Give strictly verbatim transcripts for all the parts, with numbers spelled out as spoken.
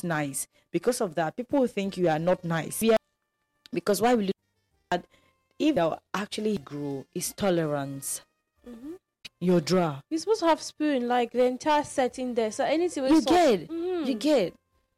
nice. Because of that, people will think you are not nice. Yeah. Because why will you do that? If you actually grow, is tolerance. Mm-hmm. Your draw. You're supposed to have spoon, like the entire setting there. So anything You soft, get. mm-hmm. You get.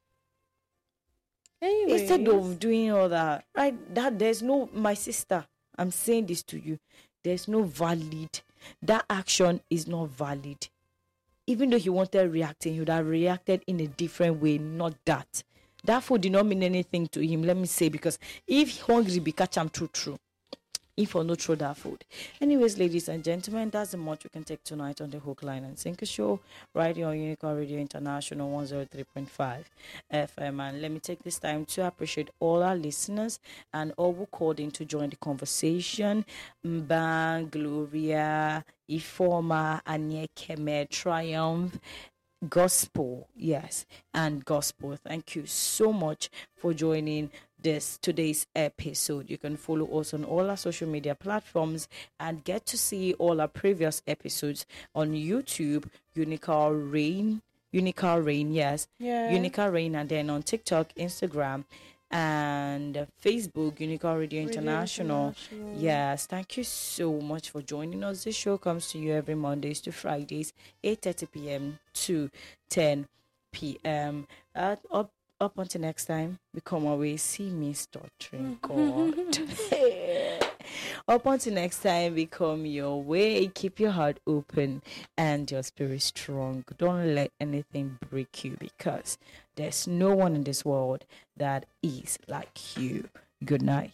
Anyway. Instead of doing all that, right? That there's no, my sister, I'm saying this to you. There's no valid. That action is not valid. Even though he wanted reacting, he would have reacted in a different way, not that. That food did not mean anything to him, let me say, because if hungry be catch him true true. If or not throw that food. Anyways, ladies and gentlemen, that's the much we can take tonight on the Hook, Line and Sinker Show, right here on Unicorn Radio International one oh three point five F M. And let me take this time to appreciate all our listeners and all who called in to join the conversation. Mba, Gloria, Ifoma, Anyekeme, Triumph, Gospel, yes, and Gospel. Thank you so much for joining this today's episode. You can follow us on all our social media platforms and get to see all our previous episodes on YouTube, Unical Rain, Unical Rain, yes, yeah. Unical Rain, and then on TikTok, Instagram, and Facebook, Unical Radio International. International. Yes, thank you so much for joining us. This show comes to you every Mondays to Fridays, eight thirty p.m. to ten p.m. At up up until next time, we come away, see me stuttering. God. Up until next time, we come your way. Keep your heart open and your spirit strong. Don't let anything break you, because there's no one in this world that is like you. Good night.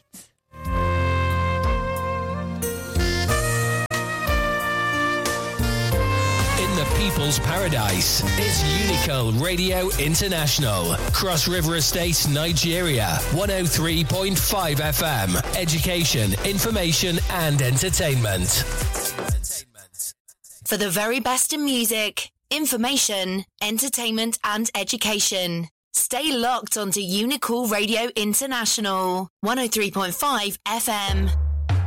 The People's Paradise is Unico Radio International, Cross River Estates, Nigeria, one oh three point five F M. Education, information and entertainment. For the very best in music, information, entertainment and education, stay locked onto Unicool Radio International, one oh three point five F M.